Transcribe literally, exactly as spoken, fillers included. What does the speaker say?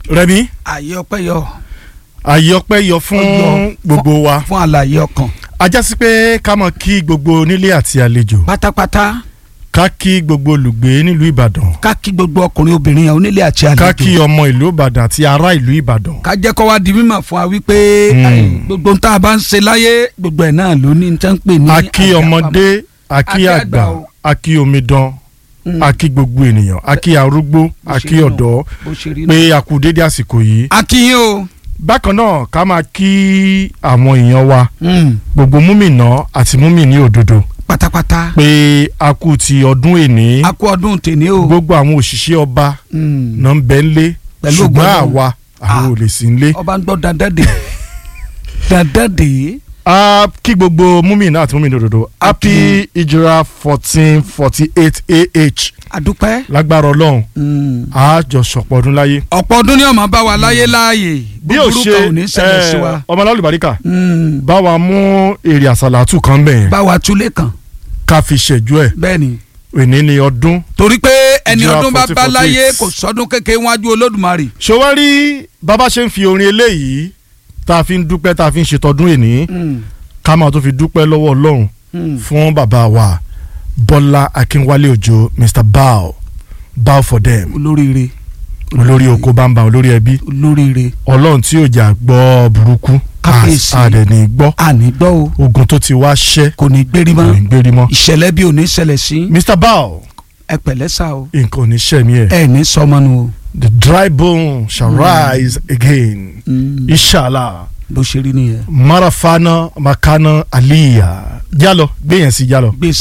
Rẹ̀mí. àyè ọpẹ́ yọ. àyè ọpẹ́ yọ fún gbogbo wa. fún àlàyé ọkàn. ajá sí pé ká mọ̀ kí gbogbo onílé àti àlejò. pátápátá. ká kí gbogbo olùgbé nílùú Ìbàdàn. ká kí gbogbo ọkùnrin obìnrin onílé àti àlejò. ká kí ọmọ ìlú Ìbàdàn àti ará ìlú Ìbàdàn. ká jẹ́ kó wá di mímọ̀ fún wa wípé gbogbo tá a bá ń ṣe láyé gbogbo ẹ̀ náà ló ní tán pè ní. a kí ọmọdé a kí àgbà a kí omidan a kí gbogbo ènìyàn a kí arúgbó a kí ọ̀dọ́ pé a kú dédé àsìkò yìí. a kí yín o. bákan náà ká máa kí àwọn èèyàn wa gbogbo múmìnà àti múmìnì òdodo pátápátá pé a kú ti ọdún èní. a kú ọdún tèní o. gbogbo àwọn òṣìṣẹ́ ọba náà ń bẹ ńlé ṣùgbọ́n àwa àwọn ò lè sí ńlé. ọba ń gbọ́ dandan dè dandan dè. a kí gbogbo múmìnà àti múmìnì òdodo happy Hijra fourteen forty eight ah. àdúpẹ́. lágbára Ọlọ́run a jọ ṣọ̀pọ̀ ọdún láyé. ọ̀pọ̀ ọdún ni ọmọ bá wa láyé láàyè. bí ó ṣe ọmọ alálùbáríkà bá wa mú èrè àsàlátù kan bẹ́ẹ̀. bá wa túlé kan. ká fi ṣẹ́jú ẹ̀. bẹ́ẹ̀ni. òní ni ọdún. torí pé ẹni ọdún bá bá láyé kò sọdún kékeré wájú Olódùmarè. ṣòwárí bàbá ṣe ń fi orin eléyìí tá a fi ń dúpẹ́ tá a fi ń ṣètọ́dún èní ká máa tó fi dúpẹ́ lọ́wọ́ Ọlọ́run fún bàbá wa Bọ́lá Akínwálé Òjó Mr Bow bow for them. olóríire. olórí oko bámbá olórí ẹbí. olóríire. Ọlọ́run tí yóò jà gbọ́ burúkú. kábíyèsí àdẹ̀ ní gbọ́. àní gbọ́ o. ogun tó ti wá ṣẹ́. kò ní gbérí mọ́. kò ní gbérí mọ́. ìṣẹ̀lẹ̀ bí ò ní ṣẹlẹ̀ sí. Mr Bow. ẹ pẹ̀lẹ́ sá o. nǹkan ò ní ṣẹ́ mi ẹ̀. ẹ ní sọmọnu o. the dry bone shall mm. rise again. Mm. Inshallah. bó ṣe rí nìyẹn. marafana makana aliya jálọ gbé yẹn sí jálọ. gbé